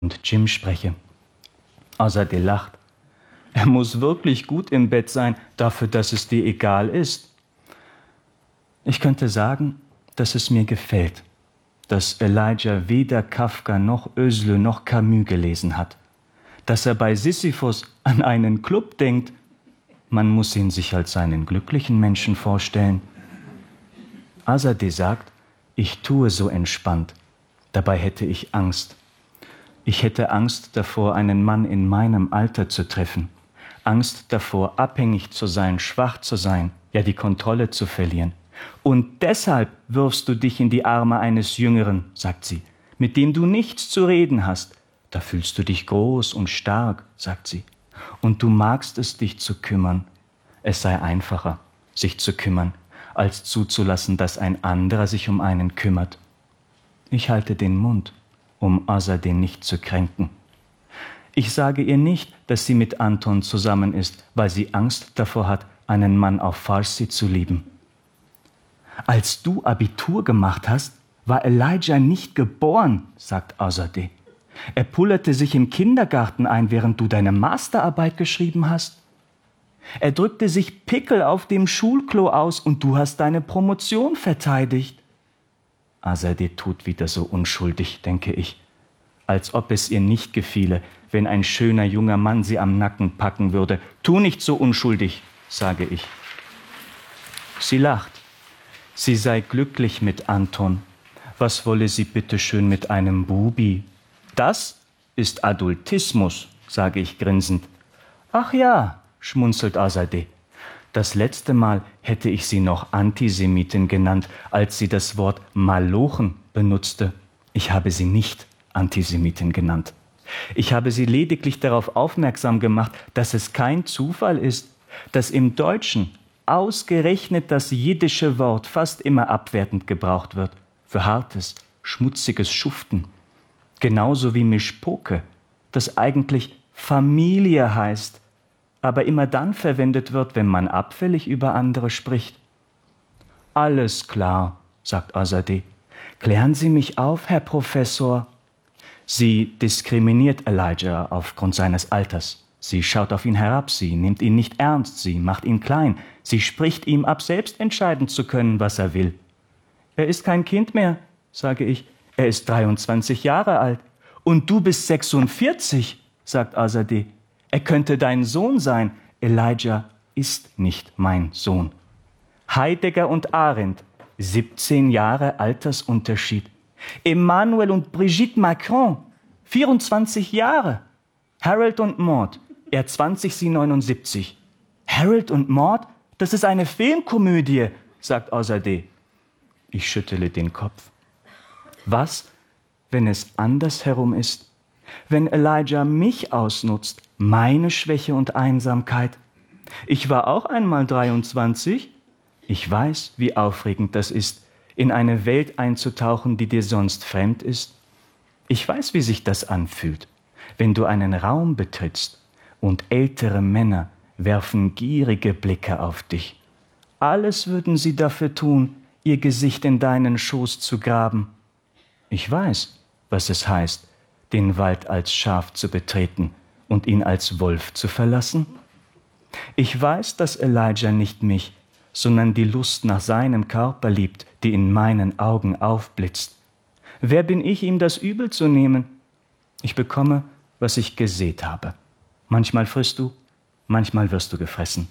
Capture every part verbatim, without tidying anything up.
und Jim spreche. Azadeh lacht. Er muss wirklich gut im Bett sein, dafür, dass es dir egal ist. Ich könnte sagen, dass es mir gefällt, dass Elijah weder Kafka noch Özlü noch Camus gelesen hat, dass er bei Sisyphus an einen Club denkt. Man muss ihn sich als einen glücklichen Menschen vorstellen. Azadeh sagt, ich tue so entspannt. Dabei hätte ich Angst. Ich hätte Angst davor, einen Mann in meinem Alter zu treffen. Angst davor, abhängig zu sein, schwach zu sein, ja die Kontrolle zu verlieren. Und deshalb wirfst du dich in die Arme eines Jüngeren, sagt sie, mit dem du nichts zu reden hast. Da fühlst du dich groß und stark, sagt sie. Und du magst es, dich zu kümmern. Es sei einfacher, sich zu kümmern, als zuzulassen, dass ein anderer sich um einen kümmert. Ich halte den Mund, um Azadeh nicht zu kränken. Ich sage ihr nicht, dass sie mit Anton zusammen ist, weil sie Angst davor hat, einen Mann auf Farsi zu lieben. Als du Abitur gemacht hast, war Elijah nicht geboren, sagt Azadeh. Er pullerte sich im Kindergarten ein, während du deine Masterarbeit geschrieben hast. Er drückte sich Pickel auf dem Schulklo aus und du hast deine Promotion verteidigt. Azadeh tut wieder so unschuldig, denke ich, als ob es ihr nicht gefiele, wenn ein schöner junger Mann sie am Nacken packen würde. Tu nicht so unschuldig, sage ich. Sie lacht. Sie sei glücklich mit Anton. Was wolle sie bitteschön mit einem Bubi? Das ist Adultismus, sage ich grinsend. Ach ja, schmunzelt Azadeh. Das letzte Mal hätte ich sie noch Antisemitin genannt, als sie das Wort Malochen benutzte. Ich habe sie nicht Antisemitin genannt. Ich habe sie lediglich darauf aufmerksam gemacht, dass es kein Zufall ist, dass im Deutschen ausgerechnet das jiddische Wort fast immer abwertend gebraucht wird, für hartes, schmutziges Schuften. Genauso wie Mischpoke, das eigentlich Familie heißt, aber immer dann verwendet wird, wenn man abfällig über andere spricht. Alles klar, sagt Azadeh. Klären Sie mich auf, Herr Professor. Sie diskriminiert Elijah aufgrund seines Alters. Sie schaut auf ihn herab, sie nimmt ihn nicht ernst, sie macht ihn klein. Sie spricht ihm ab, selbst entscheiden zu können, was er will. Er ist kein Kind mehr, sage ich. Er ist dreiundzwanzig Jahre alt. Und du bist sechsundvierzig, sagt Azadeh. Er könnte dein Sohn sein. Elijah ist nicht mein Sohn. Heidegger und Arendt, siebzehn Jahre Altersunterschied. Emmanuel und Brigitte Macron, vierundzwanzig Jahre. Harold und Maude, er zwanzig, sie neunundsiebzig. Harold und Maude, das ist eine Filmkomödie, sagt Azadeh. Ich schüttele den Kopf. Was, wenn es andersherum ist? Wenn Elijah mich ausnutzt, meine Schwäche und Einsamkeit? Ich war auch einmal dreiundzwanzig. Ich weiß, wie aufregend das ist, in eine Welt einzutauchen, die dir sonst fremd ist. Ich weiß, wie sich das anfühlt, wenn du einen Raum betrittst und ältere Männer werfen gierige Blicke auf dich. Alles würden sie dafür tun, ihr Gesicht in deinen Schoß zu graben. Ich weiß, was es heißt, den Wald als Schaf zu betreten und ihn als Wolf zu verlassen. Ich weiß, dass Elijah nicht mich, sondern die Lust nach seinem Körper liebt, die in meinen Augen aufblitzt. Wer bin ich, ihm das übel zu nehmen? Ich bekomme, was ich gesät habe. Manchmal frisst du, manchmal wirst du gefressen.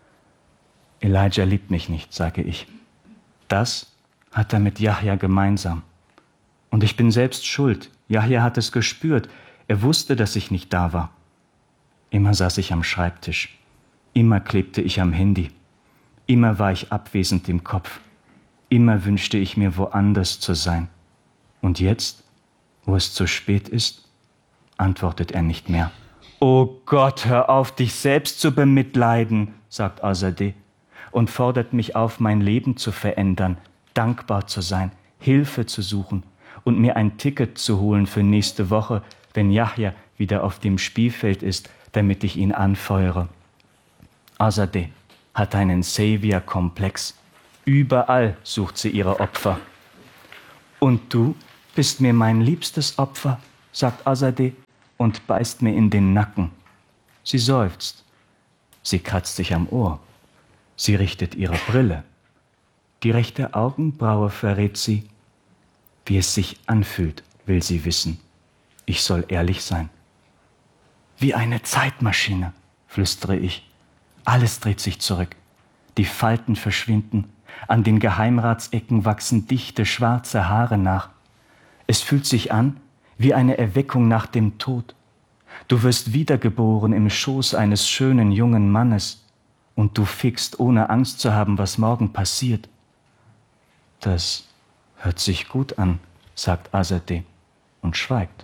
Elijah liebt mich nicht, sage ich. Das hat er mit Yahya gemeinsam. Und ich bin selbst schuld. Yahya hat es gespürt. Er wusste, dass ich nicht da war. Immer saß ich am Schreibtisch. Immer klebte ich am Handy. Immer war ich abwesend im Kopf. Immer wünschte ich mir, woanders zu sein. Und jetzt, wo es zu spät ist, antwortet er nicht mehr. Oh Gott, hör auf, dich selbst zu bemitleiden, sagt Azadeh und fordert mich auf, mein Leben zu verändern, dankbar zu sein, Hilfe zu suchen und mir ein Ticket zu holen für nächste Woche, wenn Yahya wieder auf dem Spielfeld ist, damit ich ihn anfeuere. Azadeh hat einen Savior-Komplex. Überall sucht sie ihre Opfer. Und du bist mir mein liebstes Opfer, sagt Azadeh und beißt mir in den Nacken. Sie seufzt. Sie kratzt sich am Ohr. Sie richtet ihre Brille. Die rechte Augenbraue verrät sie. Wie es sich anfühlt, will sie wissen. Ich soll ehrlich sein. Wie eine Zeitmaschine, flüstere ich. Alles dreht sich zurück. Die Falten verschwinden. An den Geheimratsecken wachsen dichte, schwarze Haare nach. Es fühlt sich an wie eine Erweckung nach dem Tod. Du wirst wiedergeboren im Schoß eines schönen jungen Mannes und du fickst, ohne Angst zu haben, was morgen passiert. Das hört sich gut an, sagt Azadeh und schweigt.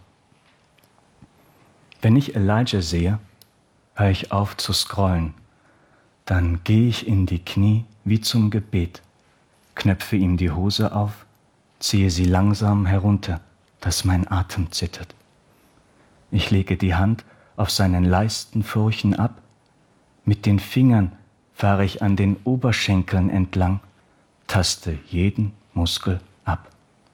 Wenn ich Elijah sehe, höre ich auf zu scrollen. Dann gehe ich in die Knie wie zum Gebet, knöpfe ihm die Hose auf, ziehe sie langsam herunter, dass mein Atem zittert. Ich lege die Hand auf seinen Leistenfurchen ab, mit den Fingern fahre ich an den Oberschenkeln entlang, taste jeden Muskel ab.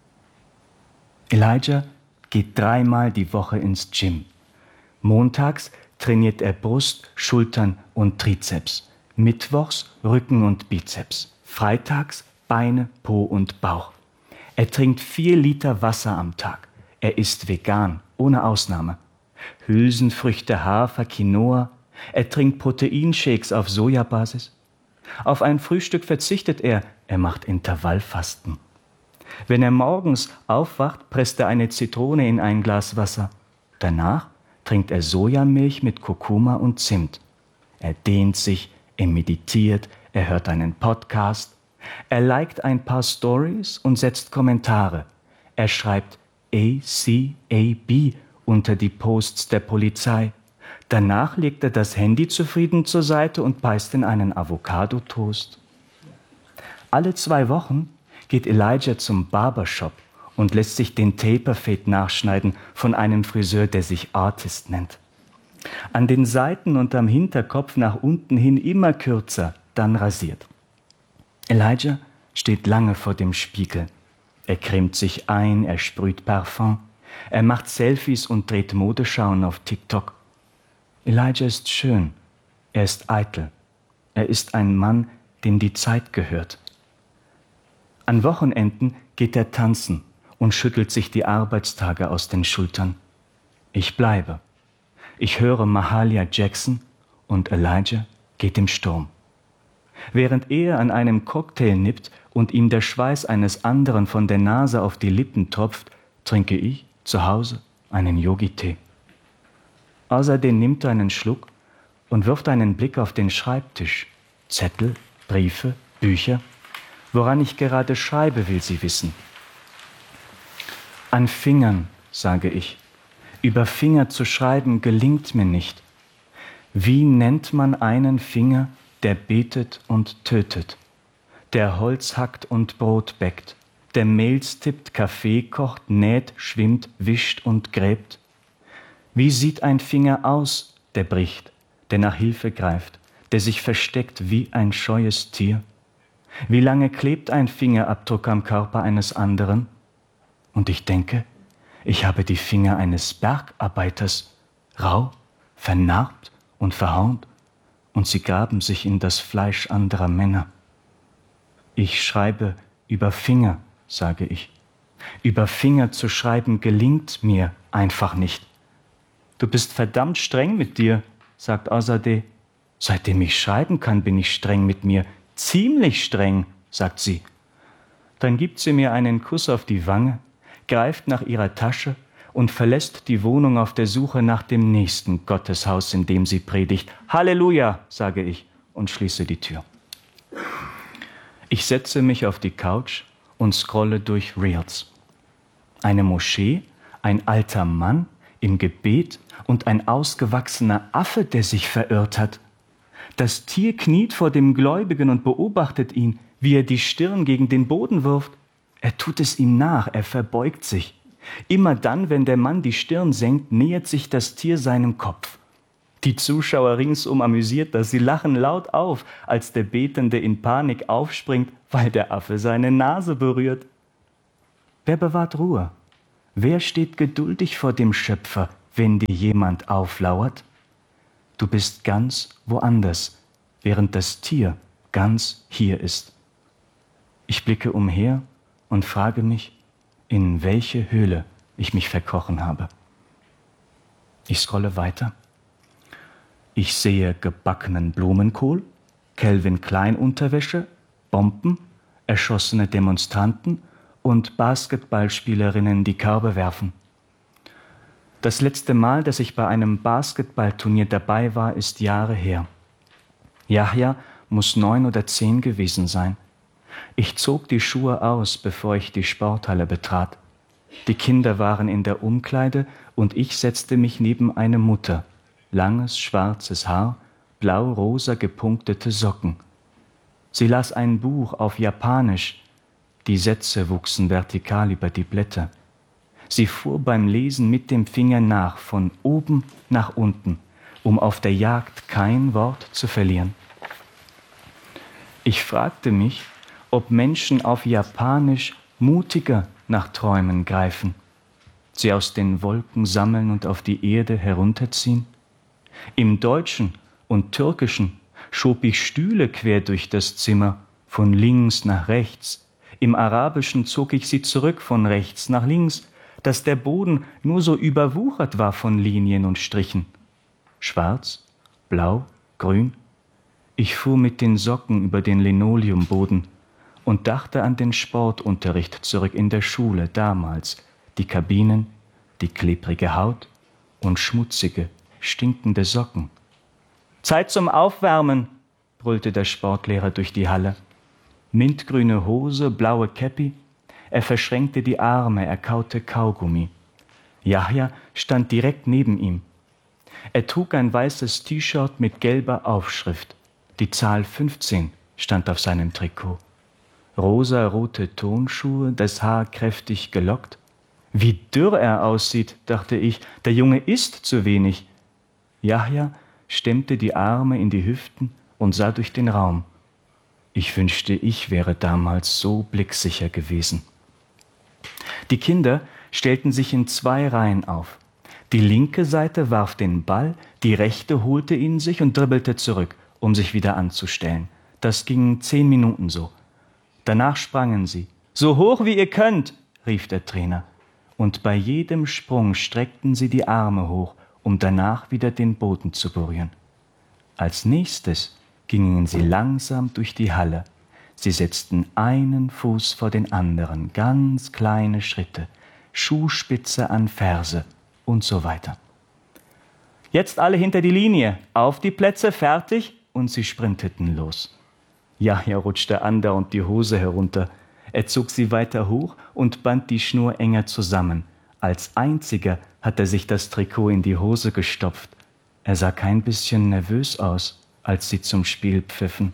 Elijah geht dreimal die Woche ins Gym. Montags trainiert er Brust, Schultern und Trizeps. Mittwochs Rücken und Bizeps. Freitags Beine, Po und Bauch. Er trinkt vier Liter Wasser am Tag. Er ist vegan, ohne Ausnahme. Hülsenfrüchte, Hafer, Quinoa. Er trinkt Proteinshakes auf Sojabasis. Auf ein Frühstück verzichtet er. Er macht Intervallfasten. Wenn er morgens aufwacht, presst er eine Zitrone in ein Glas Wasser. Danach trinkt er Sojamilch mit Kurkuma und Zimt. Er dehnt sich, er meditiert, er hört einen Podcast. Er liked ein paar Stories und setzt Kommentare. Er schreibt A C A B unter die Posts der Polizei. Danach legt er das Handy zufrieden zur Seite und beißt in einen Avocado-Toast. Alle zwei Wochen geht Elijah zum Barbershop und lässt sich den Taper-Fade nachschneiden von einem Friseur, der sich Artist nennt. An den Seiten und am Hinterkopf nach unten hin immer kürzer, dann rasiert. Elijah steht lange vor dem Spiegel. Er cremt sich ein, er sprüht Parfum, er macht Selfies und dreht Modeschauen auf TikTok. Elijah ist schön, er ist eitel, er ist ein Mann, dem die Zeit gehört. An Wochenenden geht er tanzen und schüttelt sich die Arbeitstage aus den Schultern. Ich bleibe. Ich höre Mahalia Jackson und Elijah geht im Sturm. Während er an einem Cocktail nippt und ihm der Schweiß eines anderen von der Nase auf die Lippen tropft, trinke ich zu Hause einen Yogi-Tee. Azadeh nimmt einen Schluck und wirft einen Blick auf den Schreibtisch. Zettel, Briefe, Bücher. Woran ich gerade schreibe, will sie wissen. An Fingern, sage ich. Über Finger zu schreiben gelingt mir nicht. Wie nennt man einen Finger, der betet und tötet, der Holz hackt und Brot bäckt, der Mails tippt, Kaffee kocht, näht, schwimmt, wischt und gräbt? Wie sieht ein Finger aus, der bricht, der nach Hilfe greift, der sich versteckt wie ein scheues Tier? Wie lange klebt ein Fingerabdruck am Körper eines anderen? Und ich denke, ich habe die Finger eines Bergarbeiters, rau, vernarbt und verhaunt, und sie graben sich in das Fleisch anderer Männer. Ich schreibe über Finger, sage ich. Über Finger zu schreiben gelingt mir einfach nicht. Du bist verdammt streng mit dir, sagt Azadeh. Seitdem ich schreiben kann, bin ich streng mit mir. Ziemlich streng, sagt sie. Dann gibt sie mir einen Kuss auf die Wange, greift nach ihrer Tasche und verlässt die Wohnung auf der Suche nach dem nächsten Gotteshaus, in dem sie predigt. Halleluja, sage ich und schließe die Tür. Ich setze mich auf die Couch und scrolle durch Reels. Eine Moschee, ein alter Mann im Gebet und ein ausgewachsener Affe, der sich verirrt hat. Das Tier kniet vor dem Gläubigen und beobachtet ihn, wie er die Stirn gegen den Boden wirft. Er tut es ihm nach, er verbeugt sich. Immer dann, wenn der Mann die Stirn senkt, nähert sich das Tier seinem Kopf. Die Zuschauer ringsum amüsiert das, sie lachen laut auf, als der Betende in Panik aufspringt, weil der Affe seine Nase berührt. Wer bewahrt Ruhe? Wer steht geduldig vor dem Schöpfer, wenn dir jemand auflauert? Du bist ganz woanders, während das Tier ganz hier ist. Ich blicke umher und frage mich, in welche Höhle ich mich verkrochen habe. Ich scrolle weiter. Ich sehe gebackenen Blumenkohl, Calvin Klein Unterwäsche, Bomben, erschossene Demonstranten und Basketballspielerinnen, die Körbe werfen. Das letzte Mal, dass ich bei einem Basketballturnier dabei war, ist Jahre her. Yahya muss neun oder zehn gewesen sein. Ich zog die Schuhe aus, bevor ich die Sporthalle betrat. Die Kinder waren in der Umkleide und ich setzte mich neben eine Mutter. Langes, schwarzes Haar, blau-rosa gepunktete Socken. Sie las ein Buch auf Japanisch. Die Sätze wuchsen vertikal über die Blätter. Sie fuhr beim Lesen mit dem Finger nach, von oben nach unten, um auf der Jagd kein Wort zu verlieren. Ich fragte mich, ob Menschen auf Japanisch mutiger nach Träumen greifen, sie aus den Wolken sammeln und auf die Erde herunterziehen. Im Deutschen und Türkischen schob ich Stühle quer durch das Zimmer, von links nach rechts. Im Arabischen zog ich sie zurück von rechts nach links, dass der Boden nur so überwuchert war von Linien und Strichen. Schwarz, blau, grün. Ich fuhr mit den Socken über den Linoleumboden und dachte an den Sportunterricht zurück in der Schule damals, die Kabinen, die klebrige Haut und schmutzige, stinkende Socken. »Zeit zum Aufwärmen«, brüllte der Sportlehrer durch die Halle. Mintgrüne Hose, blaue Käppi. Er verschränkte die Arme, er kaute Kaugummi. Yahya stand direkt neben ihm. Er trug ein weißes T-Shirt mit gelber Aufschrift. Die Zahl fünfzehn stand auf seinem Trikot. Rosarote Turnschuhe, das Haar kräftig gelockt. Wie dürr er aussieht, dachte ich, der Junge isst zu wenig. Yahya stemmte die Arme in die Hüften und sah durch den Raum. Ich wünschte, ich wäre damals so blicksicher gewesen. Die Kinder stellten sich in zwei Reihen auf. Die linke Seite warf den Ball, die rechte holte ihn sich und dribbelte zurück, um sich wieder anzustellen. Das ging zehn Minuten so. Danach sprangen sie. »So hoch wie ihr könnt«, rief der Trainer. Und bei jedem Sprung streckten sie die Arme hoch, um danach wieder den Boden zu berühren. Als nächstes gingen sie langsam durch die Halle. Sie setzten einen Fuß vor den anderen, ganz kleine Schritte, Schuhspitze an Ferse und so weiter. »Jetzt alle hinter die Linie, auf die Plätze, fertig«, und sie sprinteten los. Yahya rutschte andauernd die Hose herunter. Er zog sie weiter hoch und band die Schnur enger zusammen. Als einziger hat er sich das Trikot in die Hose gestopft. Er sah kein bisschen nervös aus, als sie zum Spiel pfiffen.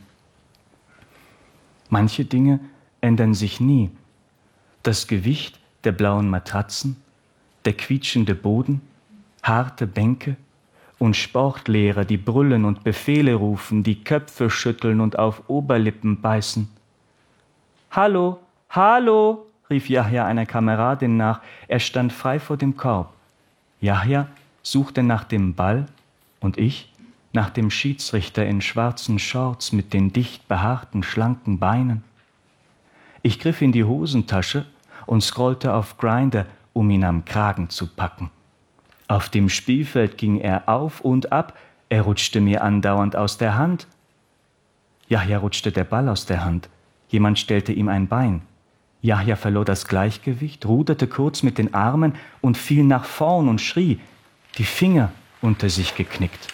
Manche Dinge ändern sich nie. Das Gewicht der blauen Matratzen, der quietschende Boden, harte Bänke und Sportlehrer, die brüllen und Befehle rufen, die Köpfe schütteln und auf Oberlippen beißen. »Hallo, hallo«, rief Yahya einer Kameradin nach. Er stand frei vor dem Korb. Yahya suchte nach dem Ball und ich nach dem Schiedsrichter in schwarzen Shorts mit den dicht behaarten, schlanken Beinen. Ich griff in die Hosentasche und scrollte auf Grindr, um ihn am Kragen zu packen. Auf dem Spielfeld ging er auf und ab, er rutschte mir andauernd aus der Hand. Yahya rutschte der Ball aus der Hand. Jemand stellte ihm ein Bein. Yahya verlor das Gleichgewicht, ruderte kurz mit den Armen und fiel nach vorn und schrie, die Finger unter sich geknickt.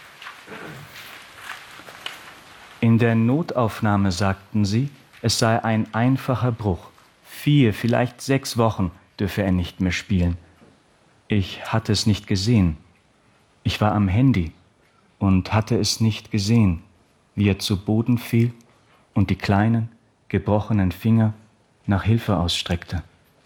In der Notaufnahme sagten sie, es sei ein einfacher Bruch. Vier, vielleicht sechs Wochen dürfe er nicht mehr spielen. Ich hatte es nicht gesehen. Ich war am Handy und hatte es nicht gesehen, wie er zu Boden fiel und die kleinen, gebrochenen Finger nach Hilfe ausstreckte.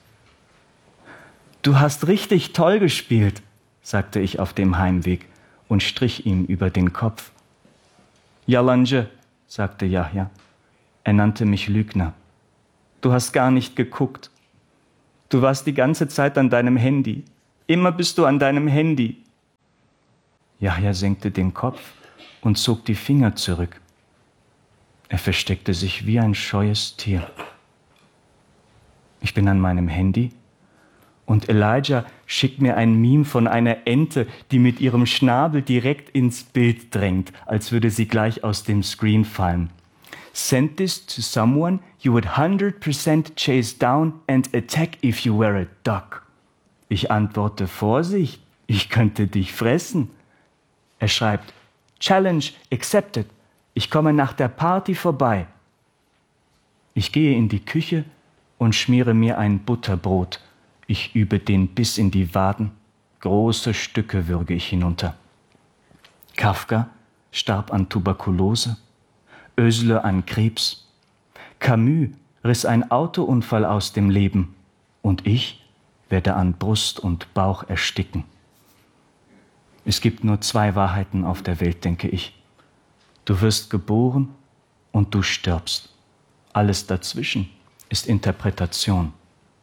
»Du hast richtig toll gespielt«, sagte ich auf dem Heimweg und strich ihm über den Kopf. »Yalancı«, sagte Yahya. Er nannte mich Lügner. »Du hast gar nicht geguckt.« Du warst die ganze Zeit an deinem Handy. Immer bist du an deinem Handy. Yahya senkte den Kopf und zog die Finger zurück. Er versteckte sich wie ein scheues Tier. Ich bin an meinem Handy und Elijah schickt mir ein Meme von einer Ente, die mit ihrem Schnabel direkt ins Bild drängt, als würde sie gleich aus dem Screen fallen. Send this to someone you would one hundred percent chase down and attack if you were a duck. Ich antworte, Vorsicht, ich könnte dich fressen. Er schreibt, Challenge accepted. Ich komme nach der Party vorbei. Ich gehe in die Küche und schmiere mir ein Butterbrot. Ich übe den Biss in die Waden. Große Stücke würge ich hinunter. Kafka starb an Tuberkulose. Özlö an Krebs. Camus riss ein Autounfall aus dem Leben. Und ich werde an Brust und Bauch ersticken. Es gibt nur zwei Wahrheiten auf der Welt, denke ich. Du wirst geboren und du stirbst. Alles dazwischen ist Interpretation.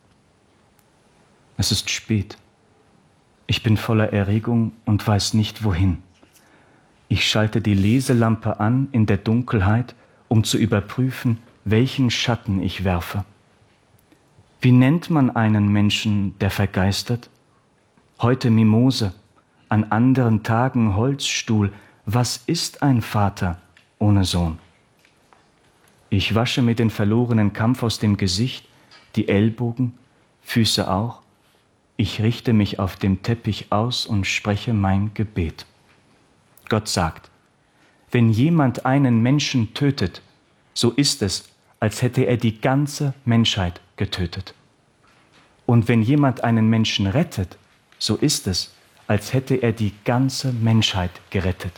Es ist spät. Ich bin voller Erregung und weiß nicht wohin. Ich schalte die Leselampe an in der Dunkelheit, um zu überprüfen, welchen Schatten ich werfe. Wie nennt man einen Menschen, der vergeistert? Heute Mimose, an anderen Tagen Holzstuhl. Was ist ein Vater ohne Sohn? Ich wasche mir den verlorenen Kampf aus dem Gesicht, die Ellbogen, Füße auch. Ich richte mich auf dem Teppich aus und spreche mein Gebet. Gott sagt, wenn jemand einen Menschen tötet, so ist es, als hätte er die ganze Menschheit getötet. Und wenn jemand einen Menschen rettet, so ist es, als hätte er die ganze Menschheit gerettet.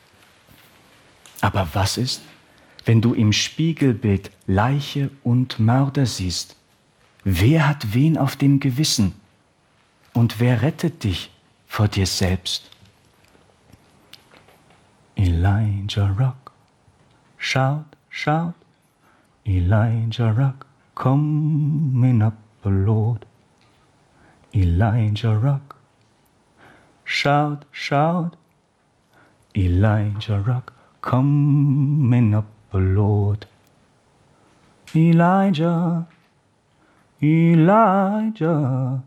Aber was ist, wenn du im Spiegelbild Leiche und Mörder siehst? Wer hat wen auf dem Gewissen? Und wer rettet dich vor dir selbst? Elijah Rock, shout, shout, Elijah Rock, coming up the Lord. Elijah Rock, shout, shout, Elijah Rock, coming up the Lord. Elijah, Elijah,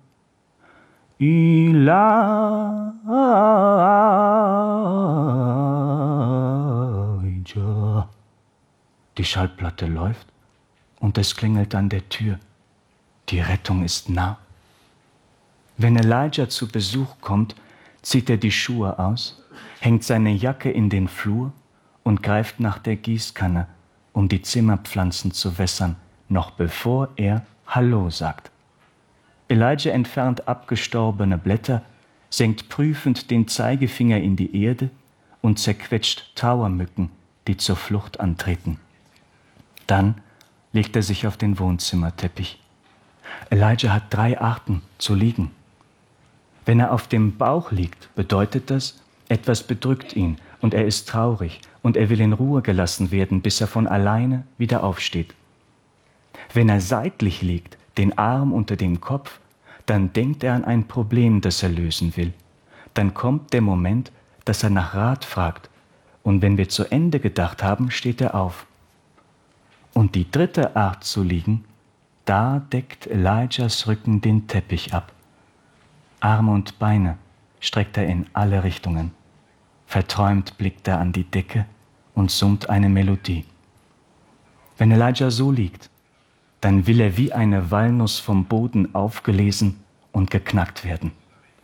Elijah. Die Schallplatte läuft und es klingelt an der Tür. Die Rettung ist nah. Wenn Elijah zu Besuch kommt, zieht er die Schuhe aus, hängt seine Jacke in den Flur und greift nach der Gießkanne, um die Zimmerpflanzen zu wässern, noch bevor er Hallo sagt. Elijah entfernt abgestorbene Blätter, senkt prüfend den Zeigefinger in die Erde und zerquetscht Trauermücken, die zur Flucht antreten. Dann legt er sich auf den Wohnzimmerteppich. Elijah hat drei Arten zu liegen. Wenn er auf dem Bauch liegt, bedeutet das, etwas bedrückt ihn und er ist traurig und er will in Ruhe gelassen werden, bis er von alleine wieder aufsteht. Wenn er seitlich liegt, den Arm unter dem Kopf, dann denkt er an ein Problem, das er lösen will. Dann kommt der Moment, dass er nach Rat fragt. Und wenn wir zu Ende gedacht haben, steht er auf. Und die dritte Art zu liegen, da deckt Elijahs Rücken den Teppich ab. Arme und Beine streckt er in alle Richtungen. Verträumt blickt er an die Decke und summt eine Melodie. Wenn Elijah so liegt, dann will er wie eine Walnuss vom Boden aufgelesen und geknackt werden.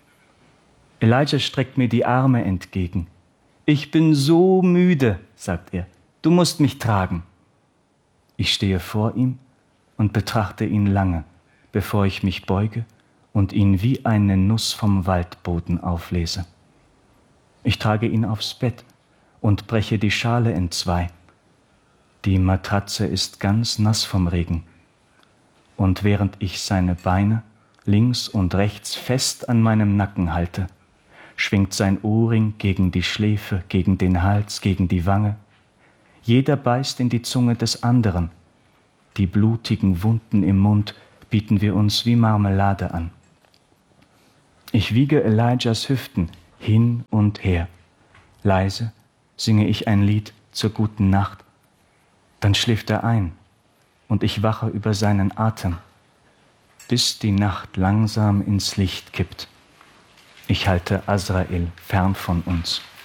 Elijah streckt mir die Arme entgegen. Ich bin so müde, sagt er, du musst mich tragen. Ich stehe vor ihm und betrachte ihn lange, bevor ich mich beuge und ihn wie eine Nuss vom Waldboden auflese. Ich trage ihn aufs Bett und breche die Schale entzwei. Die Matratze ist ganz nass vom Regen. Und während ich seine Beine links und rechts fest an meinem Nacken halte, schwingt sein Ohrring gegen die Schläfe, gegen den Hals, gegen die Wange. Jeder beißt in die Zunge des anderen. Die blutigen Wunden im Mund bieten wir uns wie Marmelade an. Ich wiege Elijahs Hüften hin und her. Leise singe ich ein Lied zur guten Nacht. Dann schläft er ein und ich wache über seinen Atem, bis die Nacht langsam ins Licht kippt. Ich halte Azrael fern von uns.